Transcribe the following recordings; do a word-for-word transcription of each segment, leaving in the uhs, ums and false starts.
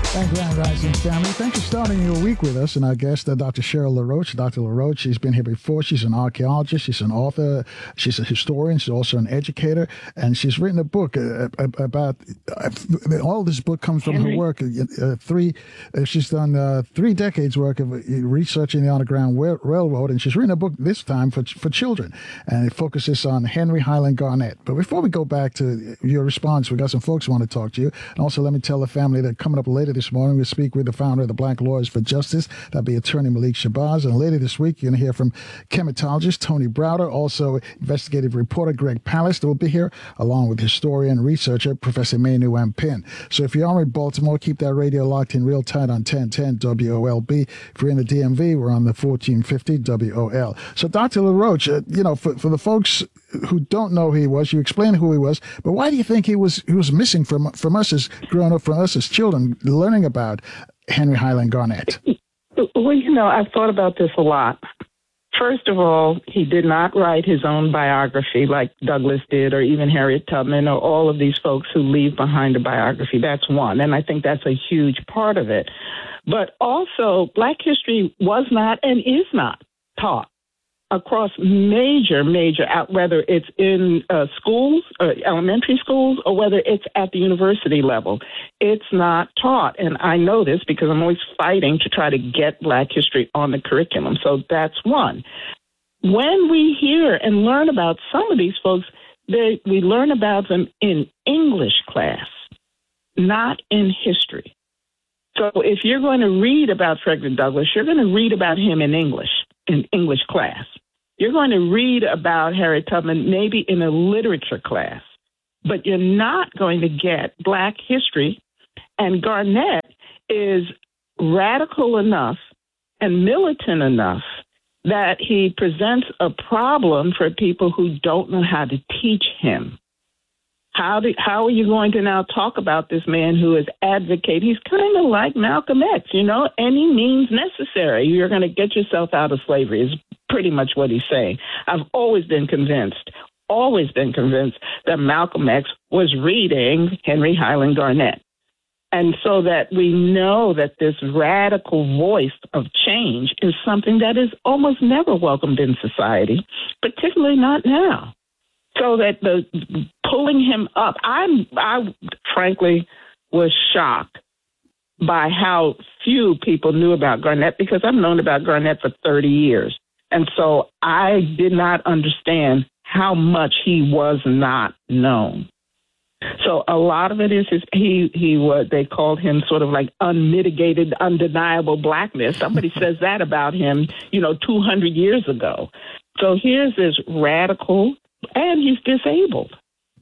And Grand Rising family, thanks for starting your week with us. And our guest, uh, Doctor Cheryl LaRoche. Doctor LaRoche, she's been here before. She's an archaeologist. She's an author. She's a historian. She's also an educator. And she's written a book uh, about, uh, all this book comes from Henry. her work. Uh, three, uh, she's done uh, three decades work of researching the Underground Railroad. And she's written a book this time for, for children. And it focuses on Henry Highland Garnet. But before we go back to your response, we got some folks who want to talk to you. And also let me tell the family that coming up later this morning, we'll speak with the founder of the Black Lawyers for Justice. That'll be attorney Malik Shabazz. And later this week, you're going to hear from chematologist Tony Browder, also investigative reporter Greg Palast. They'll be here, along with historian and researcher Professor Manu M. Pin. So if you are in Baltimore, keep that radio locked in real tight on ten ten W O L B. If you're in the D M V, we're on the fourteen fifty W O L. So Doctor LaRoche, uh, you know, for, for the folks who don't know who he was, you explained who he was, but why do you think he was he was missing from from us as growing up, from us as children, learning about Henry Highland Garnet? Well, you know, I've thought about this a lot. First of all, he did not write his own biography like Douglass did, or even Harriet Tubman, or all of these folks who leave behind a biography. That's one, and I think that's a huge part of it. But also, Black history was not and is not taught across major, major, whether it's in uh, schools, uh, elementary schools, or whether it's at the university level. It's not taught. And I know this because I'm always fighting to try to get Black history on the curriculum. So that's one. When we hear and learn about some of these folks, they, we learn about them in English class, not in history. So if you're going to read about Frederick Douglass, you're going to read about him in English, in English class. You're going to read about Harriet Tubman maybe in a literature class, but you're not going to get Black history. And Garnet is radical enough and militant enough that he presents a problem for people who don't know how to teach him. How do, how are you going to now talk about this man who is advocate? He's kind of like Malcolm X, you know, any means necessary. You're going to get yourself out of slavery is pretty much what he's saying. I've always been convinced, always been convinced that Malcolm X was reading Henry Highland Garnet. And so that we know that this radical voice of change is something that is almost never welcomed in society, particularly not now. So that the pulling him up, I'm, I frankly was shocked by how few people knew about Garnet, because I've known about Garnet for thirty years. And so I did not understand how much he was not known. So a lot of it is his, he, he was, they called him sort of like unmitigated, undeniable Blackness. Somebody says that about him, you know, two hundred years ago. So here's this radical, and he's disabled.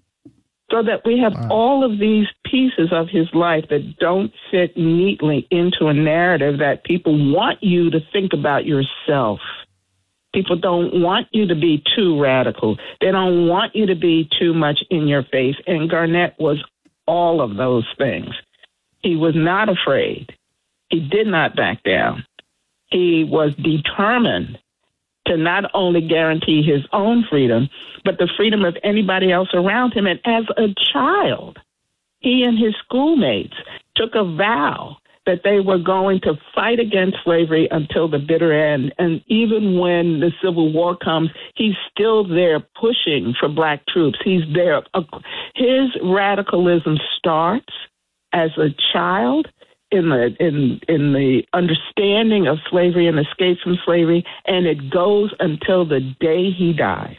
So that we have wow. all of these pieces of his life that don't fit neatly into a narrative that people want you to think about yourself. People don't want you to be too radical. They don't want you to be too much in your face. And Garnet was all of those things. He was not afraid. He did not back down. He was determined to not only guarantee his own freedom, but the freedom of anybody else around him. And as a child, he and his schoolmates took a vow that they were going to fight against slavery until the bitter end. And even when the Civil War comes, he's still there pushing for Black troops. He's there. His radicalism starts as a child in the in in the understanding of slavery and escape from slavery, and it goes until the day he dies.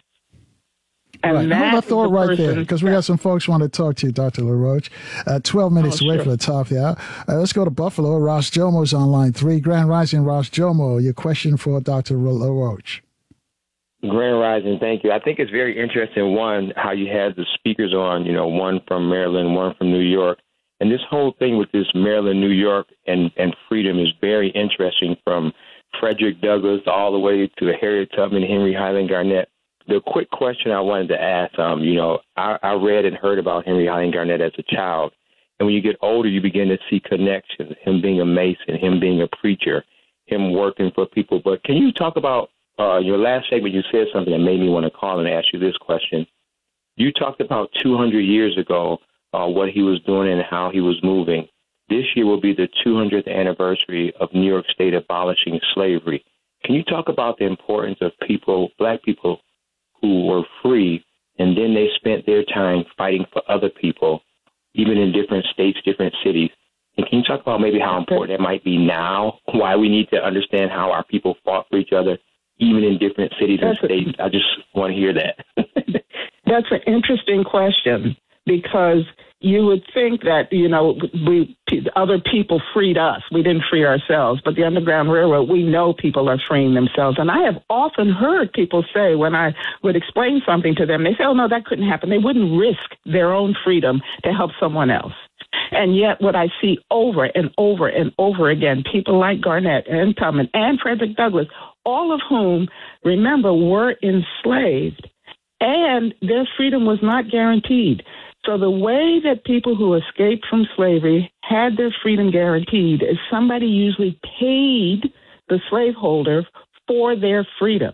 And right. Hold that thought the right there, because we got some folks who want to talk to you, Doctor LaRoche. Uh, Twelve minutes oh, away sure. from the top of the hour. Uh, let's go to Buffalo. Ross Jomo's on line three. Grand Rising, Ross Jomo. Your question for Doctor LaRoche. Grand Rising, thank you. I think it's very interesting, one, how you had the speakers on, you know, one from Maryland, one from New York. And this whole thing with this Maryland, New York, and, and freedom is very interesting, from Frederick Douglass all the way to Harriet Tubman, Henry Highland Garnet. The quick question I wanted to ask, um, you know, I, I read and heard about Henry Highland Garnet as a child. And when you get older, you begin to see connections, him being a Mason, him being a preacher, him working for people. But can you talk about uh, your last segment? You said something that made me want to call and ask you this question. You talked about two hundred years ago, uh, what he was doing and how he was moving. this year will be the two hundredth anniversary of New York State abolishing slavery. Can you talk about the importance of people, black people, who were free, and then they spent their time fighting for other people, even in different states, different cities? And can you talk about maybe how important it might be now, why we need to understand how our people fought for each other, even in different cities and states? I just want to hear that. That's an interesting question, because you would think that, you know, we other people freed us. We didn't free ourselves. But the Underground Railroad, we know people are freeing themselves. And I have often heard people say, when I would explain something to them, they say, oh, no, that couldn't happen. They wouldn't risk their own freedom to help someone else. And yet what I see over and over and over again, people like Garnett and Tubman and Frederick Douglass, all of whom, remember, were enslaved, and their freedom was not guaranteed. So the way that people who escaped from slavery had their freedom guaranteed is somebody usually paid the slaveholder for their freedom.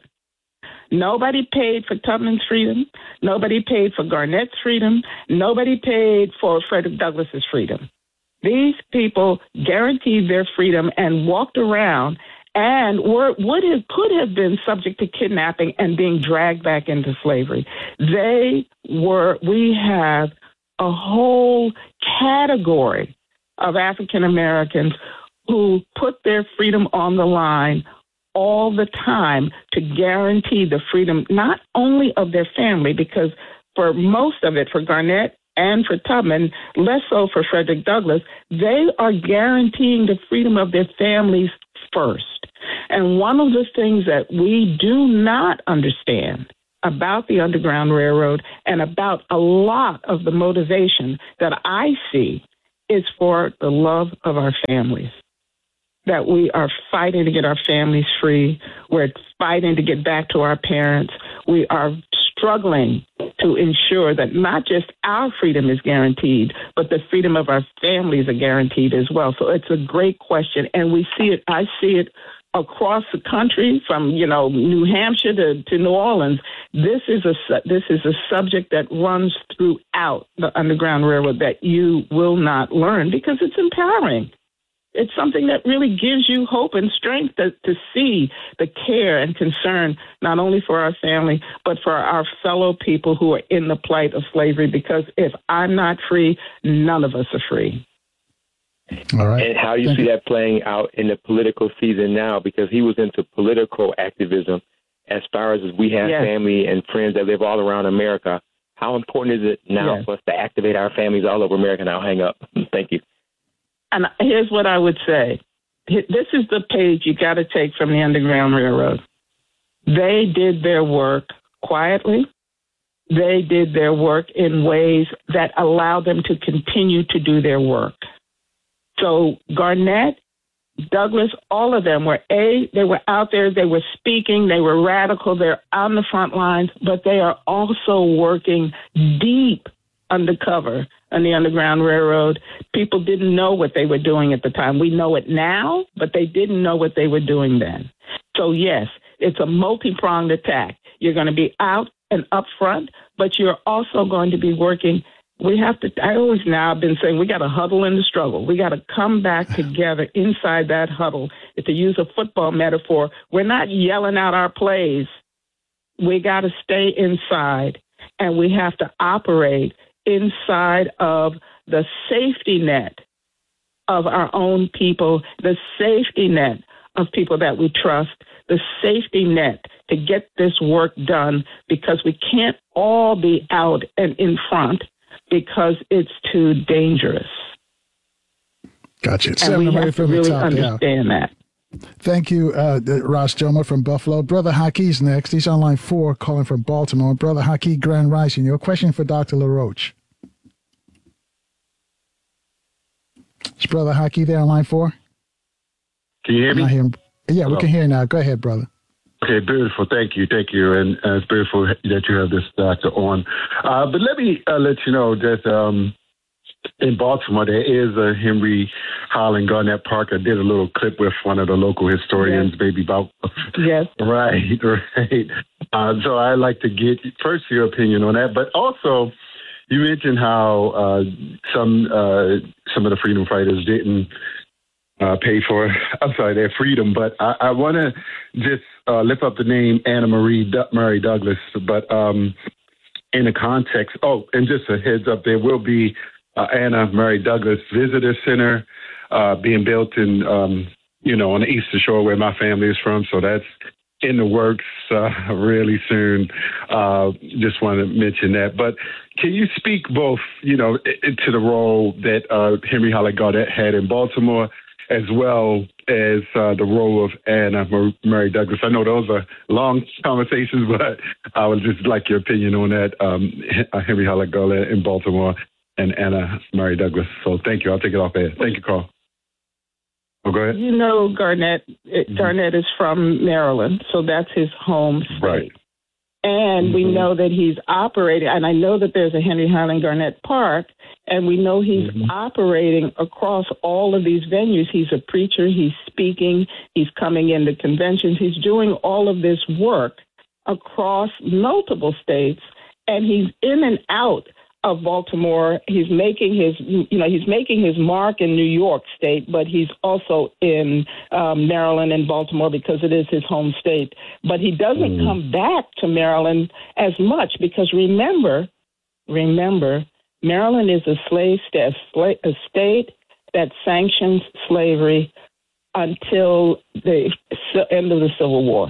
Nobody paid for Tubman's freedom. Nobody paid for Garnett's freedom. Nobody paid for Frederick Douglass's freedom. These people guaranteed their freedom and walked around and were would have could have been subject to kidnapping and being dragged back into slavery. They were, we have a whole category of African Americans who put their freedom on the line all the time to guarantee the freedom, not only of their family, because for most of it, for Garnett and for Tubman, less so for Frederick Douglass, they are guaranteeing the freedom of their families first. And one of the things that we do not understand about the Underground Railroad and about a lot of the motivation that I see is for the love of our families, that we are fighting to get our families free. We're fighting to get back to our parents. We are struggling to ensure that not just our freedom is guaranteed, but the freedom of our families are guaranteed as well. So it's a great question. And we see it, I see it across the country, from, you know, New Hampshire to, to New Orleans. This is a this is a subject that runs throughout the Underground Railroad that you will not learn, because it's empowering. It's something that really gives you hope and strength to, to see the care and concern, not only for our family, but for our fellow people who are in the plight of slavery. Because if I'm not free, none of us are free. All right. And how do you Thank see you. that playing out in the political season now? Because he was into political activism as far as we have yes. family and friends that live all around America. How important is it now yes. for us to activate our families all over America? And I'll hang up. Thank you. And here's what I would say. This is the page you got to take from the Underground Railroad. They did their work quietly. They did their work in ways that allowed them to continue to do their work. So Garnett, Douglass, all of them were, A, they were out there, they were speaking, they were radical, they're on the front lines, but they are also working deep undercover on the Underground Railroad. People didn't know what they were doing at the time. We know it now, but they didn't know what they were doing then. So yes, it's a multi-pronged attack. You're going to be out and up front, but you're also going to be working. We have to, I always now have been saying, we got to huddle in the struggle. We got to come back together inside that huddle. To use a football metaphor, we're not yelling out our plays. We got to stay inside, and we have to operate inside of the safety net of our own people, the safety net of people that we trust, the safety net to get this work done, because we can't all be out and in front because it's too dangerous. Gotcha. And we have to really understand that. Thank you, uh, Ras Joma from Buffalo. Brother Hakeem's next. He's on line four, calling from Baltimore. Brother Hakeem, Grand Rising. Your question for Doctor LaRoche. Is Brother Hakeem there on line four? Can you hear me? Not hearing. Yeah, Hello. We can hear you now. Go ahead, brother. Okay, beautiful. Thank you. Thank you. And uh, it's beautiful that you have this doctor on. Uh, but let me uh, let you know that um, in Baltimore, there is a Henry Highland Garnett Park. I did a little clip with one of the local historians, yes. maybe about. Yes. Right, right. Uh, so I'd like to get first your opinion on that, but also you mentioned how uh, some uh, some of the freedom fighters didn't uh, pay for, I'm sorry, their freedom. But I, I want to just uh, lift up the name Anna Marie D- Murray Douglas. But um, in the context, oh, and just a heads up, there will be uh, Anna Murray Douglas Visitor Center uh, being built in, um, you know, on the Eastern Shore where my family is from. So that's in the works uh, really soon. Uh, just want to mention that. But can you speak both, you know, to the role that uh, Henry Highland Garnett had in Baltimore, as well as uh, the role of Anna Murray Douglas? I know those are long conversations, but I would just like your opinion on that. Um, Henry Highland Garnett in Baltimore and Anna Murray Douglas. So thank you. I'll take it off air. Thank you, Carl. Oh, go ahead. You know, Garnett, mm-hmm. Garnett is from Maryland, so that's his home state. Right. And mm-hmm. we know that he's operating, and I know that there's a Henry Highland Garnett Park, and we know he's mm-hmm. operating across all of these venues. He's a preacher, he's speaking, he's coming into conventions, he's doing all of this work across multiple states, and he's in and out of Baltimore. He's making his, you know, he's making his mark in New York State, but he's also in um, Maryland and Baltimore because it is his home state. But he doesn't mm. come back to Maryland as much because remember, remember, Maryland is a slave state, a state that sanctions slavery until the end of the Civil War.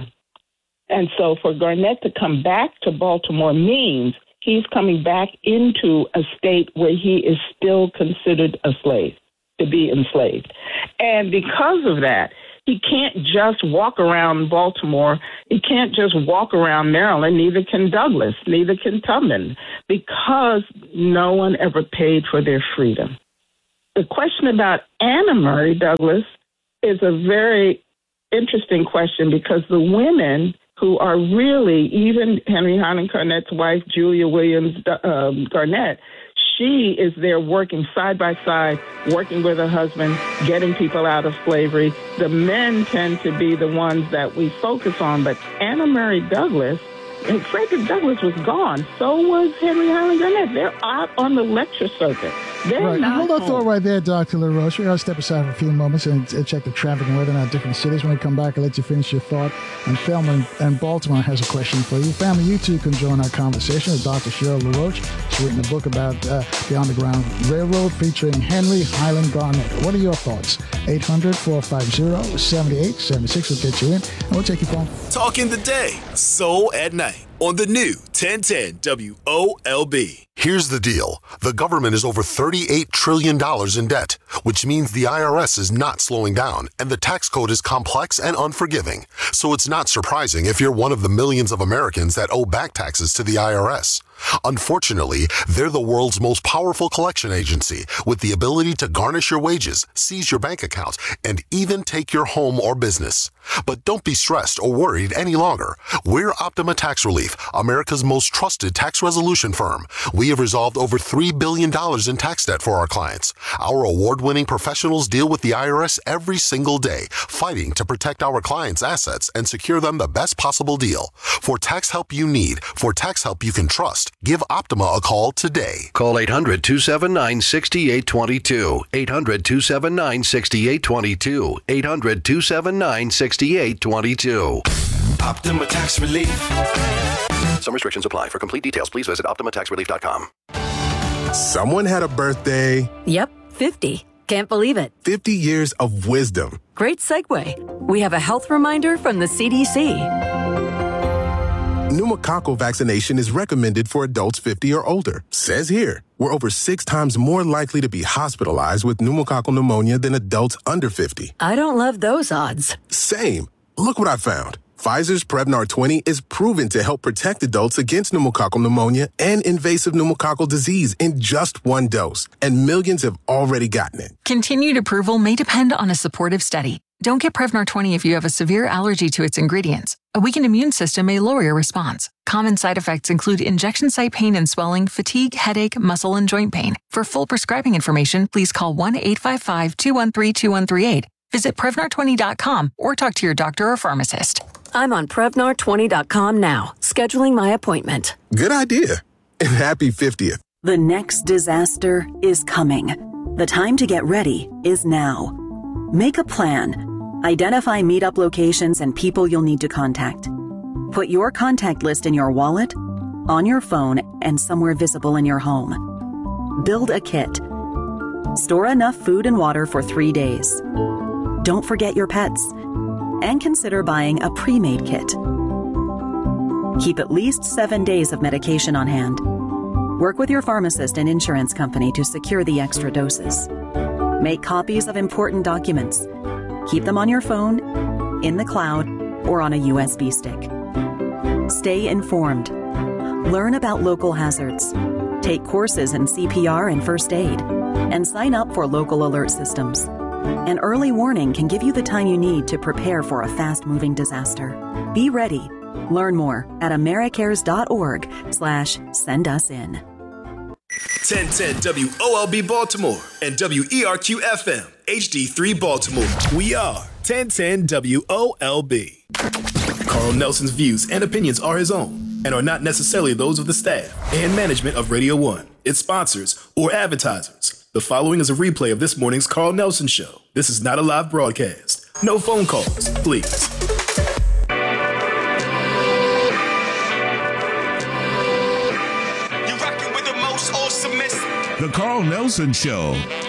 And so for Garnett to come back to Baltimore means he's coming back into a state where he is still considered a slave, to be enslaved. And because of that, he can't just walk around Baltimore. He can't just walk around Maryland. Neither can Douglas. Neither can Tubman, because no one ever paid for their freedom. The question about Anna Murray Douglas is a very interesting question because the women who are really, even Henry Highland Garnett's wife, Julia Williams um, Garnett, she is there working side by side, working with her husband, getting people out of slavery. The men tend to be the ones that we focus on, but Anna Murray Douglas, and Frederick Douglass was gone. So was Henry Highland Garnett. They're out on the lecture circuit. They're right. not Hold that home. thought right there, Doctor LaRoche. We're going to step aside for a few moments and, and check the traffic and weather in our different cities. When we come back, I'll let you finish your thought. And Thelma and, and Baltimore has a question for you. Family, you too can join our conversation with Doctor Cheryl LaRoche. She's written a book about uh, the Underground Railroad featuring Henry Highland Garnett. What are your thoughts? eight hundred, four five zero, seven eight seven six will get you in, and we'll take your phone. Talking the day, Soul at Night, on the new ten ten W O L B. Here's the deal. The government is over thirty-eight trillion dollars in debt, which means the I R S is not slowing down, and the tax code is complex and unforgiving. So it's not surprising if you're one of the millions of Americans that owe back taxes to the I R S. Unfortunately, they're the world's most powerful collection agency, with the ability to garnish your wages, seize your bank accounts, and even take your home or business. But don't be stressed or worried any longer. We're Optima Tax Relief, America's most trusted tax resolution firm. We have resolved over three billion dollars in tax debt for our clients. Our award-winning professionals deal with the I R S every single day, fighting to protect our clients' assets and secure them the best possible deal. For tax help you need, for tax help you can trust, give Optima a call today. Call eight hundred, two seven nine, six eight two two. eight hundred, two seven nine, six eight two two. eight hundred, two seven nine, six eight two two. Optima Tax Relief. Some restrictions apply. For complete details, please visit optima tax relief dot com. Someone had a birthday. Yep, fifty. Can't believe it. fifty years of wisdom. Great segue. We have a health reminder from the C D C. Pneumococcal vaccination is recommended for adults fifty or older. Says here, we're over six times more likely to be hospitalized with pneumococcal pneumonia than adults under fifty. I don't love those odds. Same. Look what I found. Pfizer's Prevnar twenty is proven to help protect adults against pneumococcal pneumonia and invasive pneumococcal disease in just one dose, and millions have already gotten it. Continued approval may depend on a supportive study. Don't get Prevnar twenty if you have a severe allergy to its ingredients. A weakened immune system may lower your response. Common side effects include injection site pain and swelling, fatigue, headache, muscle, and joint pain. For full prescribing information, please call one eight five five, two one three, two one three eight. Visit Prevnar twenty dot com or talk to your doctor or pharmacist. I'm on Prevnar twenty dot com now, scheduling my appointment. Good idea. And happy fiftieth. The next disaster is coming. The time to get ready is now. Make a plan. Identify meetup locations and people you'll need to contact. Put your contact list in your wallet, on your phone, and somewhere visible in your home. Build a kit. Store enough food and water for three days. Don't forget your pets. And consider buying a pre-made kit. Keep at least seven days of medication on hand. Work with your pharmacist and insurance company to secure the extra doses. Make copies of important documents. Keep them on your phone, in the cloud, or on a U S B stick. Stay informed. Learn about local hazards. Take courses in C P R and first aid. And sign up for local alert systems. An early warning can give you the time you need to prepare for a fast-moving disaster. Be ready. Learn more at americares.org slash send us in. ten ten W O L B Baltimore and W E R Q F M H D three Baltimore. We are ten ten W O L B. Carl Nelson's views and opinions are his own and are not necessarily those of the staff and management of Radio One, its sponsors, or advertisers. The following is a replay of this morning's Carl Nelson Show. This is not a live broadcast. No phone calls, please. The Carl Nelson Show